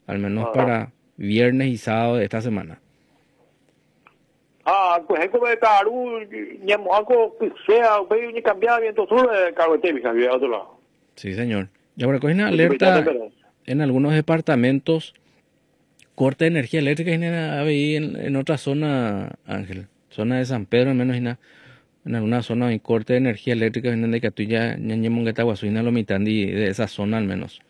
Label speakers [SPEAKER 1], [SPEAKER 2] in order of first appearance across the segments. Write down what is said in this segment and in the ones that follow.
[SPEAKER 1] al menos
[SPEAKER 2] Ah,
[SPEAKER 1] para viernes y sábado de esta semana.
[SPEAKER 2] pues es como de Caru, ñamo algo que sea, ve ni cambiar viento sur de Caruete, mi Javier, a otro lado.
[SPEAKER 1] Sí, señor. Y ahora cogen
[SPEAKER 2] Pues yo ya te
[SPEAKER 1] alerta
[SPEAKER 2] veré.
[SPEAKER 1] en algunos departamentos, corte de energía eléctrica ahí en otra zona, Ángel. Zona de San Pedro, al menos en alguna zona hay corte de energía eléctrica, en de que tú ya ñañemongueta guasuina lo mitad de esa zona al menos.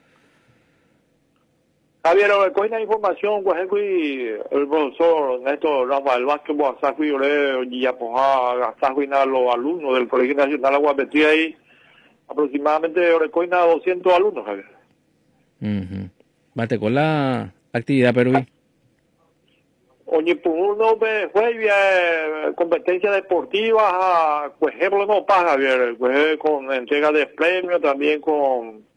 [SPEAKER 2] Javier, ahora coge la información, pues es que el profesor Néstor Rafael Vázquez Boazafi, y ya pues a los alumnos del Colegio Nacional Aguapetí ahí, aproximadamente ahora coge 200 alumnos, Javier.
[SPEAKER 1] Ujú. Bate con la actividad, Perú.
[SPEAKER 2] Oye, pues uno juega competencias deportivas, por ejemplo, no pasa, Javier, pues con entrega de premios, también con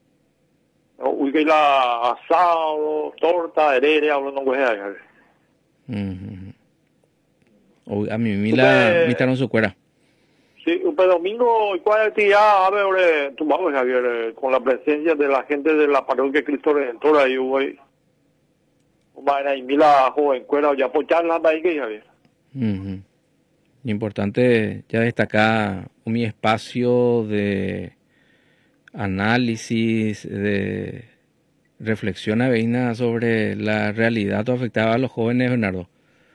[SPEAKER 2] la asado, torta, heredia, hablo no juega, Javier.
[SPEAKER 1] Ujú. A mí me la
[SPEAKER 2] Usted,
[SPEAKER 1] invitaron su cuera.
[SPEAKER 2] sí, usted domingo, ¿cuál actividad? A ver, tú vamos, Javier, con la presencia de la gente de la parroquia Cristo Redentor, ahí voy, vaina y mila joven, cuera, ya por charlas, ahí que, Javier.
[SPEAKER 1] Ujú. Importante ya destacar mi espacio de análisis, de reflexión aveina sobre la realidad que afectaba a los jóvenes, Bernardo.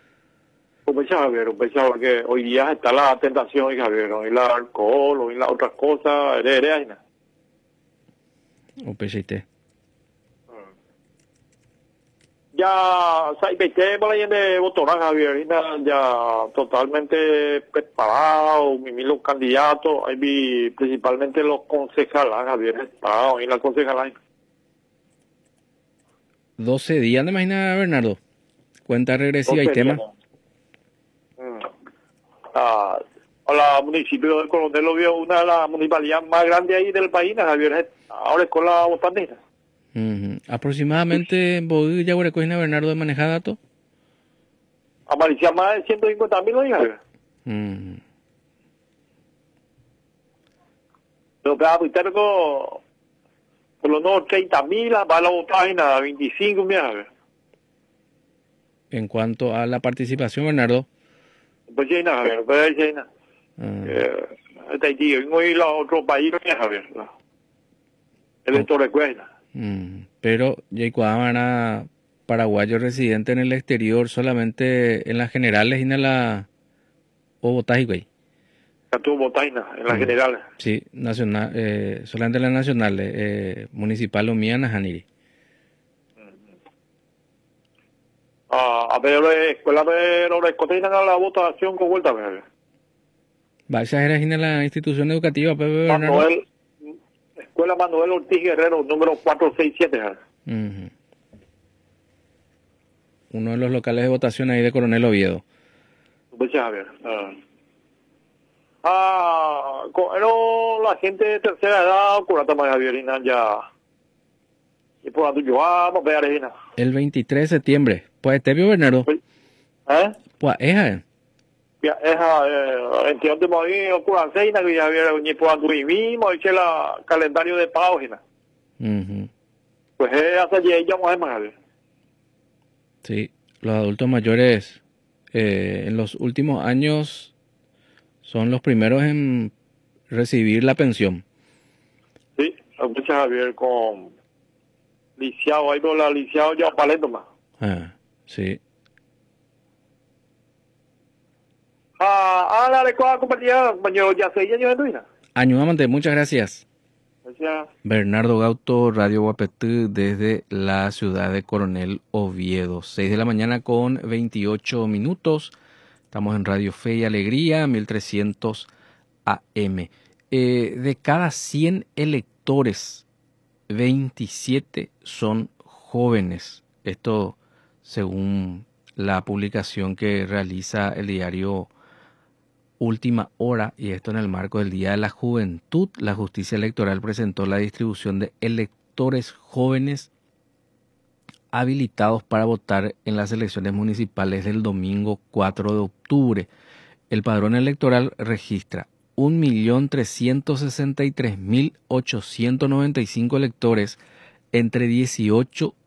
[SPEAKER 2] Un pensaba que hoy día está la tentación, Javier, ¿no? Y el alcohol, y las otras cosas, heredia,
[SPEAKER 1] O PCT.
[SPEAKER 2] ya, saibete por ahí de Botorán, Javier, ya totalmente preparado, los candidatos, ahí vi principalmente los concejales, Javier, preparados, y la concejala.
[SPEAKER 1] 12 días, ¿te imaginas, Bernardo? Cuenta
[SPEAKER 2] No
[SPEAKER 1] regresiva y
[SPEAKER 2] sería,
[SPEAKER 1] tema.
[SPEAKER 2] ¿no? Mm. Ah, a la municipio del Coronel lo vio una de las municipalidades más grandes ahí del país, Javier, ahora es con la botandina.
[SPEAKER 1] Ujú. Aproximadamente, ¿vos ya recogen a Bernardo de manejar datos?
[SPEAKER 2] Aparecía más de 150.000, ¿no, Javier?
[SPEAKER 1] Ujú.
[SPEAKER 2] Pero cada por lo menos 30.000, para la página 25, mira, Javier.
[SPEAKER 1] En cuanto a la participación, Bernardo.
[SPEAKER 2] Pues sí, nada, Javier, pues sí, nada.
[SPEAKER 1] Ah,
[SPEAKER 2] Tahití, vengo a ir a otro país, no, Javier, no. El
[SPEAKER 1] o-
[SPEAKER 2] esto recuerda.
[SPEAKER 1] pero ya van a paraguayos residentes en el exterior solamente en las generales y en la o botaje, güey.
[SPEAKER 2] Ya tuvo botaina en la
[SPEAKER 1] Mm.
[SPEAKER 2] general.
[SPEAKER 1] Sí, nacional, solamente las nacionales, municipal o mía, Najaniri.
[SPEAKER 2] A ver, escuela, pero cotinan a la votación con vuelta, Javier.
[SPEAKER 1] Va a exagerar en la institución educativa, Pepe Bernardo.
[SPEAKER 2] Manuel, Escuela Manuel Ortiz Guerrero, número 467, Javier.
[SPEAKER 1] Ujú. Uno de los locales de votación ahí de Coronel Oviedo.
[SPEAKER 2] Pues sí, Javier. Pero la gente de tercera edad, curata más Javierina, ya. Y por la tuya, vamos a ver, Regina.
[SPEAKER 1] El 23 de septiembre. Pues te vio Bernardo.
[SPEAKER 2] ¿Eh?
[SPEAKER 1] Pues esa.
[SPEAKER 2] Ya, esa, entiendo de ahí, ocurre seis, que ya había ni por tu mismo, eché la calendario de página.
[SPEAKER 1] Ujú.
[SPEAKER 2] Pues hasta ya vamos a ver.
[SPEAKER 1] Sí, los adultos mayores en los últimos años son los primeros en recibir la pensión.
[SPEAKER 2] Sí, muchas Javier con lisiado, ahí con la lisiado ya palento más.
[SPEAKER 1] Ah, sí.
[SPEAKER 2] La recuerda compañero, ya 6 años de tu vida.
[SPEAKER 1] Año amante, muchas gracias.
[SPEAKER 2] Gracias.
[SPEAKER 1] Bernardo Gauto, Radio Guapetú, desde la ciudad de Coronel Oviedo. 6 de la mañana con 28 minutos. Estamos en Radio Fe y Alegría, 1300 AM. De cada 100 electores, 27 son jóvenes. Esto según la publicación que realiza el diario Última Hora, y esto en el marco del Día de la Juventud. La Justicia Electoral presentó la distribución de electores jóvenes habilitados para votar en las elecciones municipales del domingo 4 de octubre. El padrón electoral registra 1.363.895 electores entre 18